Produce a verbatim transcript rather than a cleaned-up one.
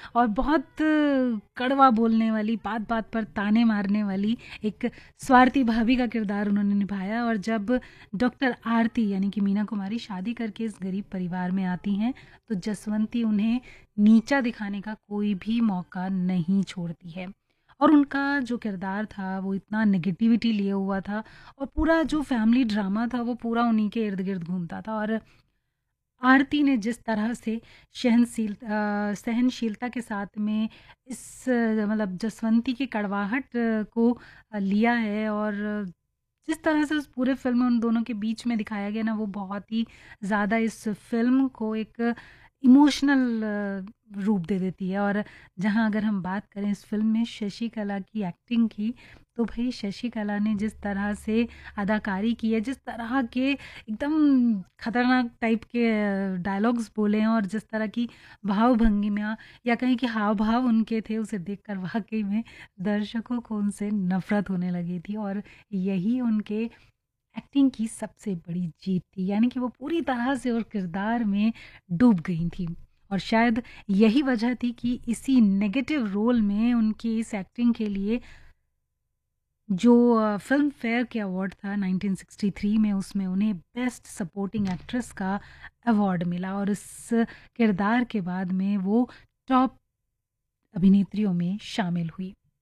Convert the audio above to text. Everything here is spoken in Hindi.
और बहुत कड़वा बोलने वाली, बात बात पर ताने मारने वाली एक स्वार्थी भाभी का किरदार उन्होंने निभाया। और जब डॉक्टर आरती यानी कि मीना कुमारी शादी करके इस गरीब परिवार में आती हैं तो जसवंती उन्हें नीचा दिखाने का कोई भी मौका नहीं छोड़ती है। और उनका जो किरदार था वो इतना नेगेटिविटी लिए हुआ था, और पूरा जो फैमिली ड्रामा था वो पूरा उन्हीं के इर्द गिर्द घूमता था। और आरती ने जिस तरह से सहनशील अ, सहनशीलता के साथ में इस अ, मतलब जसवंती की कड़वाहट अ, को अ, लिया है, और जिस तरह से उस पूरे फ़िल्म में उन दोनों के बीच में दिखाया गया ना, वो बहुत ही ज़्यादा इस फ़िल्म को एक इमोशनल रूप दे देती है। और जहाँ अगर हम बात करें इस फ़िल्म में शशि कला की एक्टिंग की, तो भई शशि कला ने जिस तरह से अदाकारी की है, जिस तरह के एकदम खतरनाक टाइप के डायलॉग्स बोले हैं, और जिस तरह की भाव-भंगिमा या कहें कि हाव-भाव उनके थे, उसे देखकर वाक़ई में दर्शकों को उनसे नफ़रत होने लगी थी। और यही उनके एक्टिंग की सबसे बड़ी जीत थी, यानी कि वो पूरी तरह से उस किरदार में डूब गई थी। और शायद यही वजह थी कि इसी नेगेटिव रोल में उनकी इस एक्टिंग के लिए जो अ, फ़िल्म फेयर के अवार्ड था नाइनटीन सिक्सटी थ्री में, उसमें उन्हें बेस्ट सपोर्टिंग एक्ट्रेस का अवार्ड मिला। और इस किरदार के बाद में वो टॉप अभिनेत्रियों में शामिल हुई।